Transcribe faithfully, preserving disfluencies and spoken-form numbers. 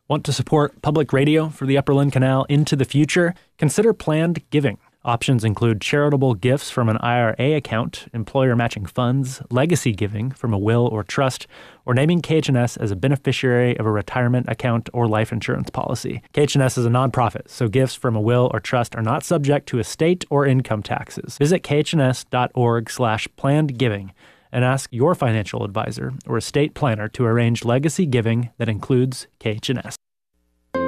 Want to support public radio for the Upper Lynn Canal into the future? Consider planned giving. Options include charitable gifts from an I R A account, employer matching funds, legacy giving from a will or trust, or naming K H N S as a beneficiary of a retirement account or life insurance policy. K H N S is a nonprofit, so gifts from a will or trust are not subject to estate or income taxes. Visit khns.org slash planned giving and ask your financial advisor or estate planner to arrange legacy giving that includes K H N S.